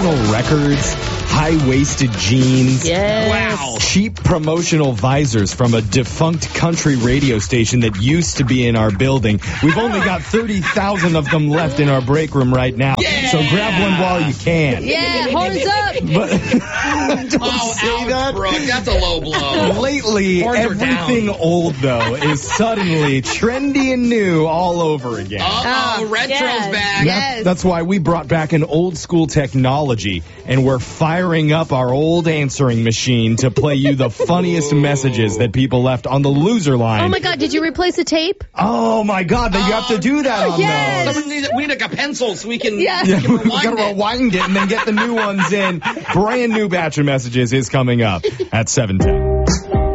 vinyl records, high-waisted jeans. Yes. Wow. Cheap promotional visors from a defunct country radio station that used to be in our building. We've only got 30,000 of them left in our break room right now. Yeah. So grab one while you can. Yeah, horns up. But don't Oh, say ouch, that. Brooke. That's a low blow. Lately, Horns are everything down. old, though, is suddenly trendy and new all over again. Uh-oh, retro's yes. back. Yes. That's why we brought back an old school technology, and we're firing up our old answering machine to play you the funniest messages that people left on the loser line. Oh my God, did you replace the tape? Oh my God, you have to do that on yes. those. We need like a pencil so we can, Yes. we can We rewind gotta it. rewind it and then get the new ones in. Brand new batch of messages is coming up at 7:10.